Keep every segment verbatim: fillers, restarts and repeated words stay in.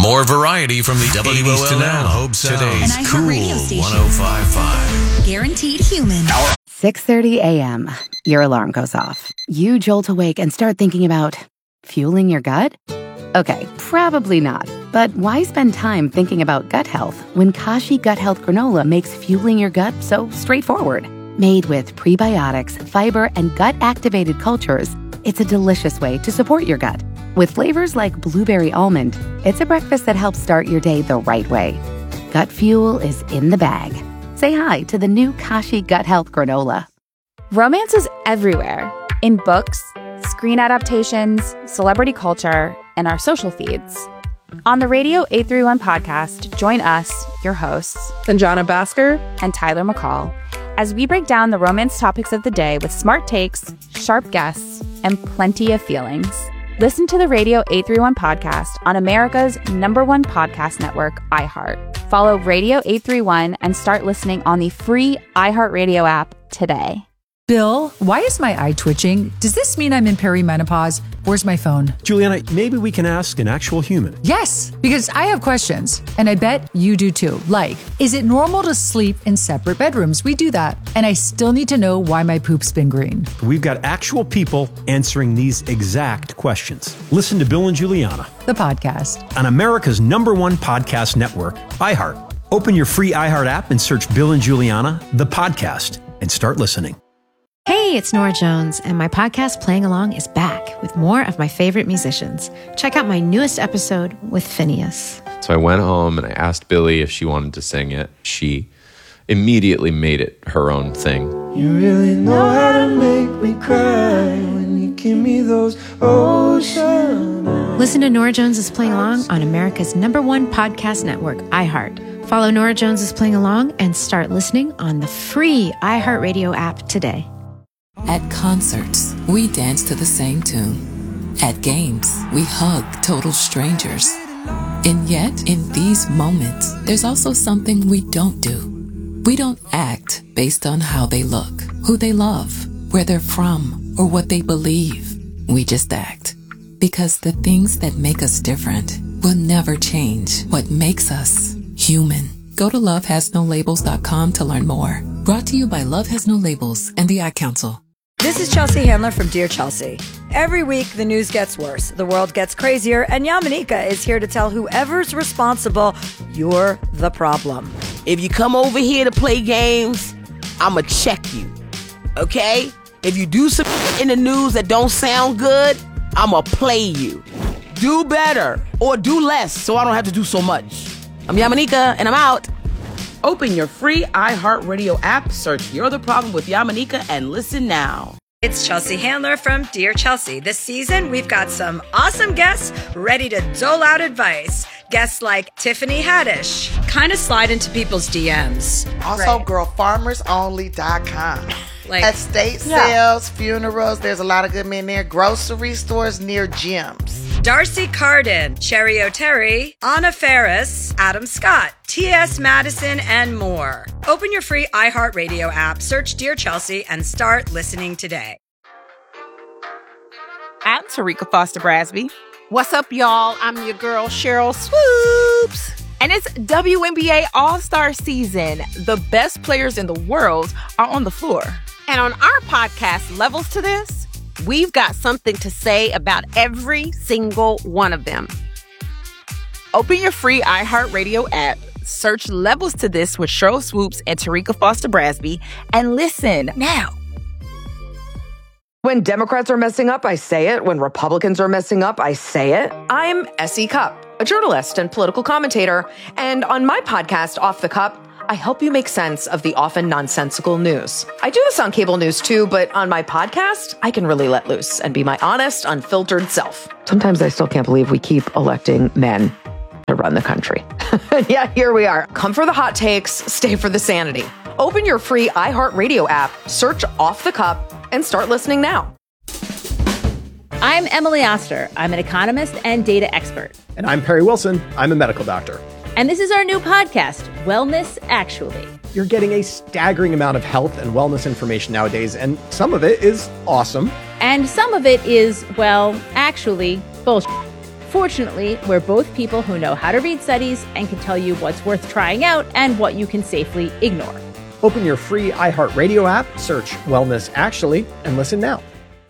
More variety from the W O L L Hope Sound. Today's Cool one oh five point five. Guaranteed human. six thirty a.m. Your alarm goes off. You jolt awake and start thinking about fueling your gut? Okay, probably not. But why spend time thinking about gut health when Kashi Gut Health Granola makes fueling your gut so straightforward? Made with prebiotics, fiber, and gut-activated cultures, it's a delicious way to support your gut. With flavors like blueberry almond, it's a breakfast that helps start your day the right way. Gut fuel is in the bag. Say hi to the new Kashi Gut Health Granola. Romance is everywhere. In books, screen adaptations, celebrity culture, and our social feeds. On the Radio eight thirty-one podcast, join us, your hosts, Sanjana Bhaskar and Tyler McCall, as we break down the romance topics of the day with smart takes, sharp guests, and plenty of feelings. Listen to the Radio eight thirty-one podcast on America's number one podcast network, iHeart. Follow Radio eight thirty-one and start listening on the free iHeartRadio app today. Bill, why is my eye twitching? Does this mean I'm in perimenopause? Where's my phone? Juliana, maybe we can ask an actual human. Yes, because I have questions, and I bet you do too. Like, is it normal to sleep in separate bedrooms? We do that. And I still need to know why my poop's been green. We've got actual people answering these exact questions. Listen to Bill and Juliana, the podcast, on America's number one podcast network, iHeart. Open your free iHeart app and search Bill and Juliana, the podcast, and start listening. Hey, it's Nora Jones, and my podcast Playing Along is back with more of my favorite musicians. Check out my newest episode with Phineas. So I went home and I asked Billie if she wanted to sing it. She immediately made it her own thing. You really know how to make me cry when you give me those ocean eyes. Listen to Nora Jones' Playing Along on America's number one podcast network, iHeart. Follow Nora Jones' Playing Along and start listening on the free iHeartRadio app today. At concerts, we dance to the same tune. At games, we hug total strangers. And yet, in these moments, there's also something we don't do. We don't act based on how they look, who they love, where they're from, or what they believe. We just act. Because the things that make us different will never change what makes us human. Go to love has no labels dot com to learn more. Brought to you by Love Has No Labels and the Ad Council. This is Chelsea Handler from Dear Chelsea. Every week, the news gets worse, the world gets crazier, and Yamanika is here to tell whoever's responsible, you're the problem. If you come over here to play games, I'ma check you, okay? If you do some in the news that don't sound good, I'ma play you. Do better, or do less, so I don't have to do so much. I'm Yamanika, and I'm out. Open your free iHeartRadio app, search You're the Problem with Yamanika, and listen now. It's Chelsea Handler from Dear Chelsea. This season, we've got some awesome guests ready to dole out advice. Guests like Tiffany Haddish. Kind of slide into people's D Ms. Also, right. girl farmers only dot com. Like, estate yeah. sales, funerals, there's a lot of good men there. Grocery stores near gyms. Darcy Carden, Cherry O'Terry, Anna Ferris, Adam Scott, T S Madison, and more. Open your free iHeartRadio app, search Dear Chelsea, and start listening today. I'm Tarika Foster Brasby. What's up, y'all? I'm your girl, Cheryl Swoops. And it's W N B A All-Star season. The best players in the world are on the floor. And on our podcast, Levels to This, we've got something to say about every single one of them. Open your free iHeartRadio app, search Levels to This with Cheryl Swoops and Tarika Foster Brasby, and listen now. When Democrats are messing up, I say it. When Republicans are messing up, I say it. I'm Essie Cupp, a journalist and political commentator. And on my podcast, Off the Cup, I help you make sense of the often nonsensical news. I do this on cable news too, but on my podcast, I can really let loose and be my honest, unfiltered self. Sometimes I still can't believe we keep electing men to run the country. Yeah, here we are. Come for the hot takes, stay for the sanity. Open your free iHeartRadio app, search Off the Cup, and start listening now. I'm Emily Oster. I'm an economist and data expert. And I'm Perry Wilson. I'm a medical doctor. And this is our new podcast, Wellness Actually. You're getting a staggering amount of health and wellness information nowadays, and some of it is awesome. And some of it is, well, actually, bullshit. Fortunately, we're both people who know how to read studies and can tell you what's worth trying out and what you can safely ignore. Open your free iHeartRadio app, search Wellness Actually, and listen now.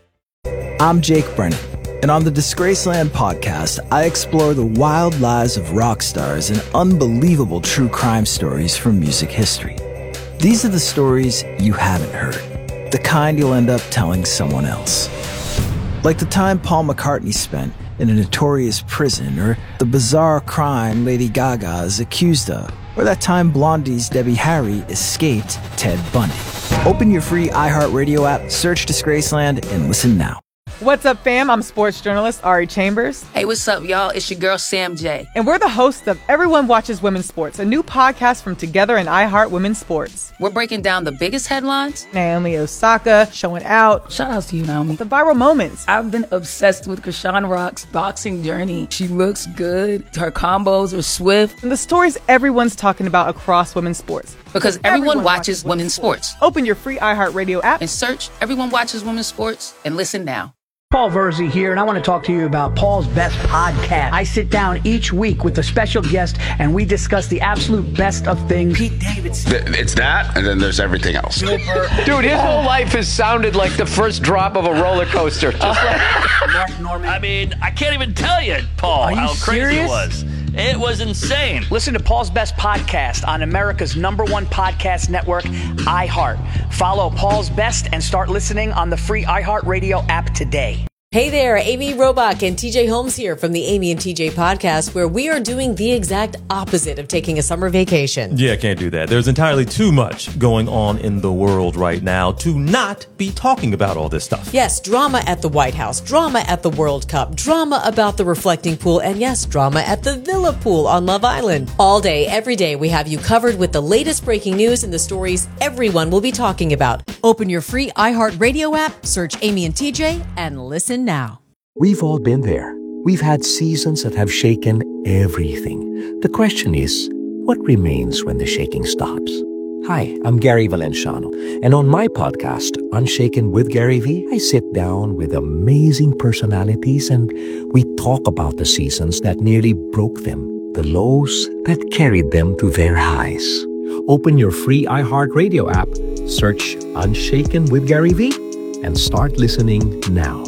I'm Jake Brennan, and on the Disgraceland podcast, I explore the wild lives of rock stars and unbelievable true crime stories from music history. These are the stories you haven't heard, the kind you'll end up telling someone else. Like the time Paul McCartney spent in a notorious prison, or the bizarre crime Lady Gaga is accused of, or that time Blondie's Debbie Harry escaped Ted Bundy. Open your free iHeartRadio app, search Disgraceland, and listen now. What's up, fam? I'm sports journalist Ari Chambers. Hey, what's up, y'all? It's your girl, Sam J. And we're the hosts of Everyone Watches Women's Sports, a new podcast from Together and iHeart Women's Sports. We're breaking down the biggest headlines. Naomi Osaka showing out. Shout out to you, Naomi. The viral moments. I've been obsessed with Krishan Rock's boxing journey. She looks good. Her combos are swift. And the stories everyone's talking about across women's sports. Because everyone, everyone watches, watches women's sports. sports. Open your free iHeartRadio app and search Everyone Watches Women's Sports and listen now. Paul Verzi here, and I want to talk to you about Paul's Best Podcast. I sit down each week with a special guest, and we discuss the absolute best of things. Pete Davidson. It's that, and then there's everything else. Dude, his whole life has sounded like the first drop of a roller coaster. Just like Mark Norman. I mean, I can't even tell you, Paul, Are you how crazy serious? it was. It was insane. Listen to Paul's Best Podcast on America's number one podcast network, iHeart. Follow Paul's Best and start listening on the free iHeartRadio app today. Hey there, Amy Robach and T J Holmes here from the Amy and T J podcast, where we are doing the exact opposite of taking a summer vacation. Yeah, can't do that. There's entirely too much going on in the world right now to not be talking about all this stuff. Yes, drama at the White House, drama at the World Cup, drama about the reflecting pool, and yes, drama at the Villa Pool on Love Island. All day, every day, we have you covered with the latest breaking news and the stories everyone will be talking about. Open your free iHeartRadio app, search Amy and T J, and listen now. We've all been there. We've had seasons that have shaken everything. The question is, what remains when the shaking stops? Hi, I'm Gary Valenciano, and on my podcast, Unshaken with Gary V, I sit down with amazing personalities and we talk about the seasons that nearly broke them, the lows that carried them to their highs. Open your free iHeartRadio app, search Unshaken with Gary V, and start listening now.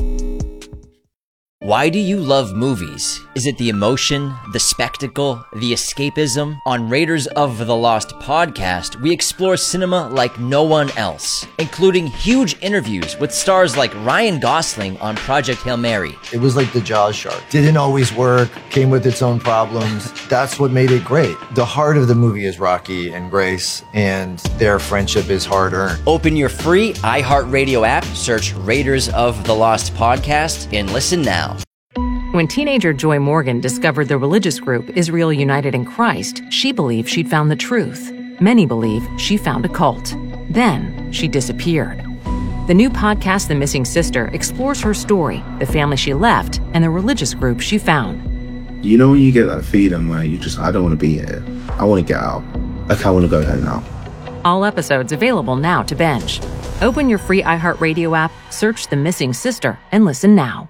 Why do you love movies? Is it the emotion, the spectacle, the escapism? On Raiders of the Lost podcast, we explore cinema like no one else, including huge interviews with stars like Ryan Gosling on Project Hail Mary. It was like the Jaws shark. Didn't always work, came with its own problems. That's what made it great. The heart of the movie is Rocky and Grace, and their friendship is hard-earned. Open your free iHeartRadio app, search Raiders of the Lost podcast, and listen now. When teenager Joy Morgan discovered the religious group Israel United in Christ, she believed she'd found the truth. Many believe she found a cult. Then she disappeared. The new podcast, The Missing Sister, explores her story, the family she left, and the religious group she found. You know when you get that feeling where you just, I don't want to be here. I want to get out. Like, I want to go home now. All episodes available now to binge. Open your free iHeartRadio app, search The Missing Sister, and listen now.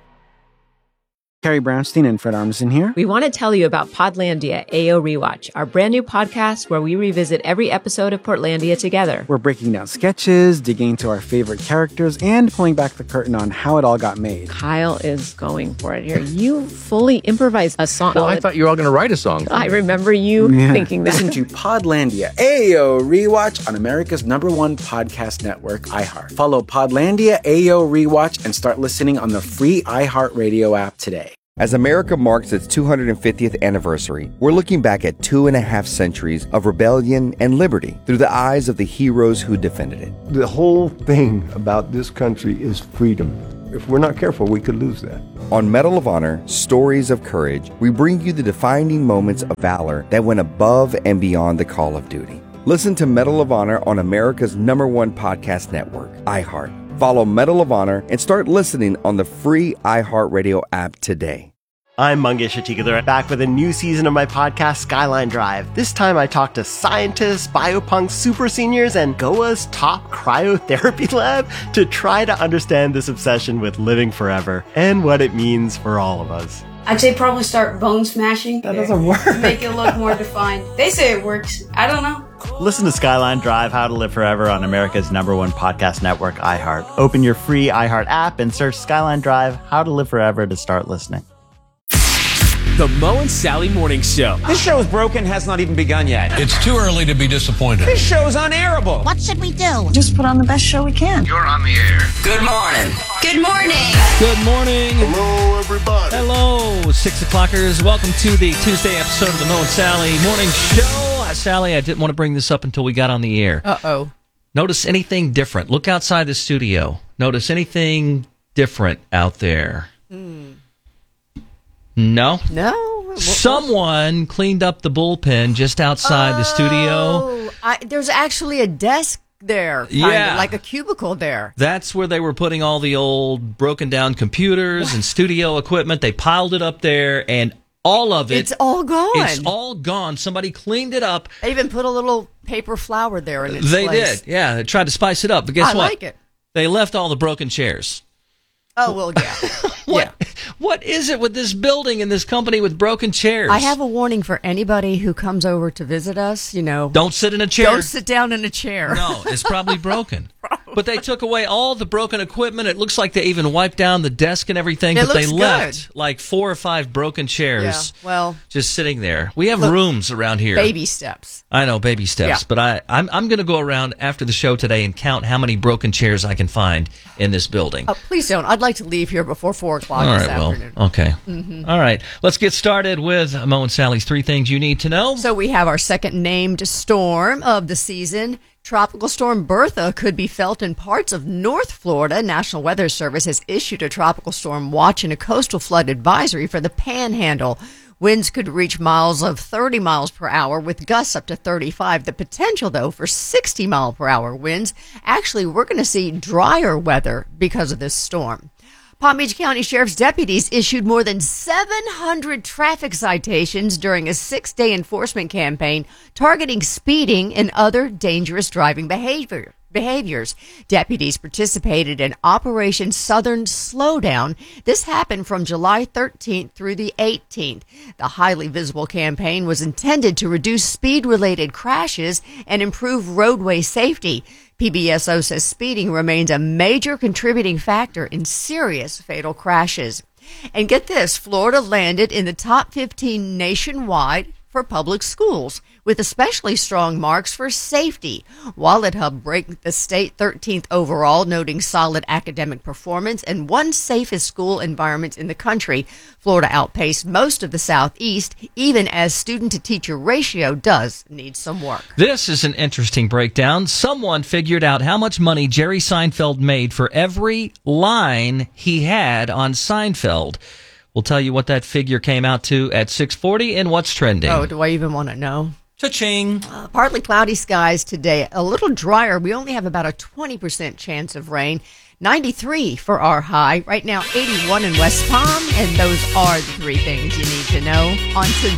Carrie Brownstein and Fred Armisen here. We want to tell you about Podlandia A O Rewatch, our brand new podcast where we revisit every episode of Portlandia together. We're breaking down sketches, digging into our favorite characters, and pulling back the curtain on how it all got made. Kyle is going for it here. You fully improvised a song. Well, I thought you were all going to write a song. I remember you yeah. thinking that. Listen to Podlandia A O Rewatch on America's number one podcast network, iHeart. Follow Podlandia A O Rewatch and start listening on the free iHeartRadio app today. As America marks its two hundred fiftieth anniversary, we're looking back at two and a half centuries of rebellion and liberty through the eyes of the heroes who defended it. The whole thing about this country is freedom. If we're not careful, we could lose that. On Medal of Honor, Stories of Courage, we bring you the defining moments of valor that went above and beyond the call of duty. Listen to Medal of Honor on America's number one podcast network, iHeart. Follow Medal of Honor and start listening on the free iHeartRadio app today. I'm Mangesh Hattikudur, back with a new season of my podcast, Skyline Drive. This time I talk to scientists, biopunks, super seniors, and G O A's top cryotherapy lab to try to understand this obsession with living forever and what it means for all of us. I'd say probably start bone smashing. That doesn't work. Make it look more defined. They say it works. I don't know. Listen to Skyline Drive, How to Live Forever on America's number one podcast network, iHeart. Open your free iHeart app and search Skyline Drive, How to Live Forever to start listening. The Mo and Sally Morning Show. This show is broken, has not even begun yet. It's too early to be disappointed. This show's unairable. What should we do? Just put on the best show we can. You're on the air. Good morning. Good morning. Good morning. Hello, everybody. Hello, six o'clockers. Welcome to the Tuesday episode of the Mo and Sally Morning Show. Uh, Sally, I didn't want to bring this up until we got on the air. Uh-oh. Notice anything different. Look outside the studio. Notice anything different out there. Mm. No? No. Someone cleaned up the bullpen just outside oh, the studio. I, there's actually a desk there, kinda, yeah, like a cubicle there. That's where they were putting all the old broken down computers what? and studio equipment. They piled it up there, and all of it. It's all gone. It's all gone. Somebody cleaned it up. They even put a little paper flower there in its They place. did, yeah. They tried to spice it up, but guess I what? like it. They left all the broken chairs. Oh, well, yeah. what, yeah. What is it with this building and this company with broken chairs? I have a warning for anybody who comes over to visit us, you know. Don't sit in a chair. Don't sit down in a chair. No, it's probably broken. But they took away all the broken equipment. It looks like they even wiped down the desk and everything, it but they good. left like four or five broken chairs yeah, well, just sitting there. We have look, rooms around here. Baby steps. I know, baby steps. Yeah. But I, I'm, I'm going to go around after the show today and count how many broken chairs I can find in this building. Oh, please don't. I'd like to leave here before four o'clock all this right, afternoon. Well, okay. Mm-hmm. All right. Let's get started with Mo and Sally's Three Things You Need to Know. So we have our second named storm of the season. Tropical Storm Bertha could be felt in parts of North Florida. National Weather Service has issued a tropical storm watch and a coastal flood advisory for the Panhandle. Winds could reach miles of thirty miles per hour with gusts up to thirty-five. The potential, though, for sixty mile per hour winds. Actually, we're going to see drier weather because of this storm. Palm Beach County Sheriff's deputies issued more than seven hundred traffic citations during a six-day enforcement campaign targeting speeding and other dangerous driving behavior. behaviors. Deputies participated in Operation Southern Slowdown. This happened from July thirteenth through the eighteenth. The highly visible campaign was intended to reduce speed-related crashes and improve roadway safety. P B S O says speeding remains a major contributing factor in serious fatal crashes. And get this, Florida landed in the top fifteen nationwide for public schools, with especially strong marks for safety. Wallet Hub ranked the state thirteenth overall, noting solid academic performance and one safest school environment in the country. Florida outpaced most of the Southeast, even as student-to-teacher ratio does need some work. This is an interesting breakdown. Someone figured out how much money Jerry Seinfeld made for every line he had on Seinfeld. We'll tell you what that figure came out to at six forty and what's trending. Oh, do I even want to know? Cha-ching. Uh, partly cloudy skies today. A little drier. We only have about a twenty percent chance of rain. ninety-three for our high. Right now, eighty-one in West Palm. And those are the three things you need to know on today.